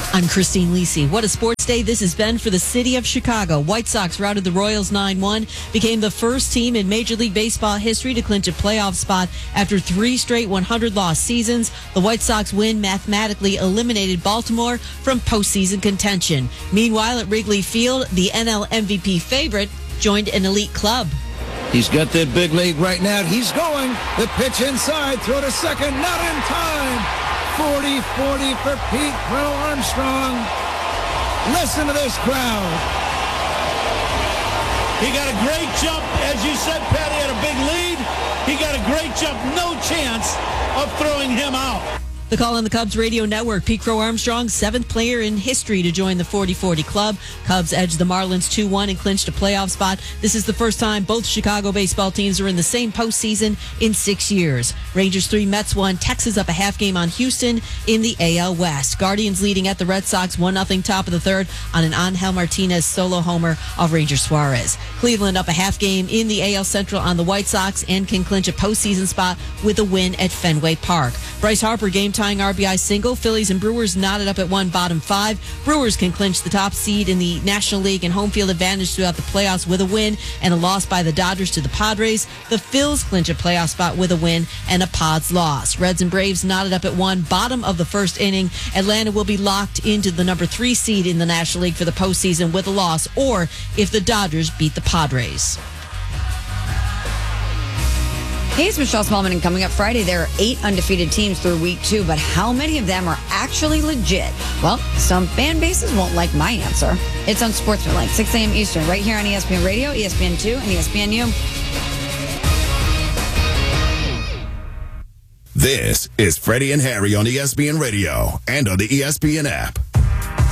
I'm Christine Lisi. What a sports day this has been for the city of Chicago. White Sox routed the Royals 9-1, became the first team in Major League Baseball history to clinch a playoff spot after 3 straight 100-loss seasons. The White Sox win mathematically eliminated Baltimore from postseason contention. Meanwhile, at Wrigley Field, the NL MVP favorite joined an elite club. He's got that big lead right now. He's going. The pitch inside. Throw to second. Not in time. 40-40 for Pete Crow Armstrong. Listen to this crowd. He got a great jump. As you said, Pat, he had a big lead. He got a great jump. No chance of throwing him out. The call on the Cubs radio network. Pete Crow Armstrong, 7th player in history to join the 40-40 club. Cubs edged the Marlins 2-1 and clinched a playoff spot. This is the first time both Chicago baseball teams are in the same postseason in 6 years. Rangers 3, Mets 1. Texas up a half game on Houston in the AL West. Guardians leading at the Red Sox 1-0 top of the third on an Angel Martinez solo homer of Ranger Suarez. Cleveland up a half game in the AL Central on the White Sox and can clinch a postseason spot with a win at Fenway Park. Bryce Harper game-tying RBI single. Phillies and Brewers knotted up at 1 bottom 5. Brewers can clinch the top seed in the National League and home field advantage throughout the playoffs with a win and a loss by the Dodgers to the Padres. The Phils clinch a playoff spot with a win and a Pods loss. Reds and Braves knotted up at 1 bottom of the first inning. Atlanta will be locked into the number 3 seed in the National League for the postseason with a loss, or if the Dodgers beat the Padres. Hey, it's Michelle Smallman, and coming up Friday, there are 8 undefeated teams through week 2, but how many of them are actually legit? Well, some fan bases won't like my answer. It's on Sportsmanlike, 6 a.m. Eastern, right here on ESPN Radio, ESPN2, and ESPNU. This is Freddie and Harry on ESPN Radio and on the ESPN app.